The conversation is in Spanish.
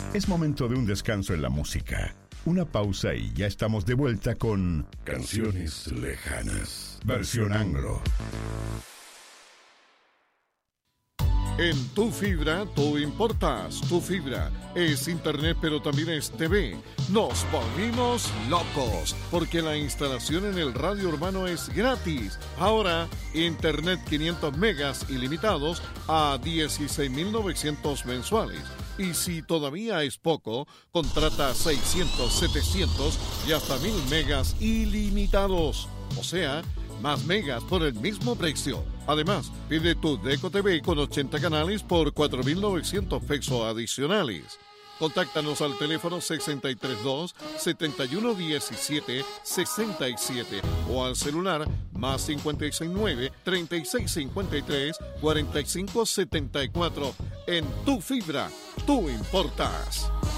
Es momento de un descanso en la música. Una pausa y ya estamos de vuelta con Canciones Lejanas, versión anglo. En Tu Fibra, tú importas. Tu Fibra es internet, pero también es TV. Nos volvimos locos, porque la instalación en el radio urbano es gratis. Ahora, internet 500 megas ilimitados a 16.900 mensuales. Y si todavía es poco, contrata 600, 700 y hasta 1.000 megas ilimitados. O sea, más megas por el mismo precio. Además, pide tu Deco TV con 80 canales por 4.900 pesos adicionales. Contáctanos al teléfono 632-7117-67 o al celular más 569-3653-4574. En Tu Fibra, tú importas.